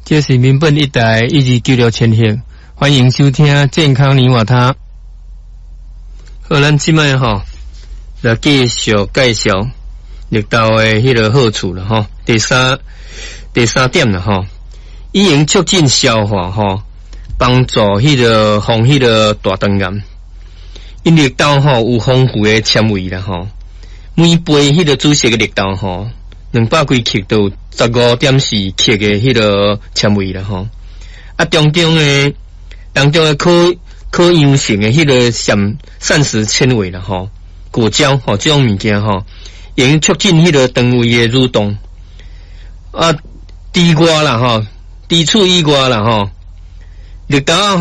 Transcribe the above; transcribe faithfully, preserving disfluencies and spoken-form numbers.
这是民本一台一二九六千赫，欢迎收听健康泥瓦塔。好，咱即摆吼来继续介绍绿豆的迄个好处了吼。第三第三点了吼，伊用促进消化吼，帮助迄个防迄个大肠癌。因绿豆吼有丰富的纤维啦吼，每杯迄个煮熟的绿豆吼。两百几克到十五点四克的迄个纤维啦吼，啊，当中的当中的可可溶性的迄个膳膳食纤维啦吼，果胶吼这种物件吼，用促进迄个肠胃的蠕动，啊，低瓜啦吼，低处以外啦吼，绿豆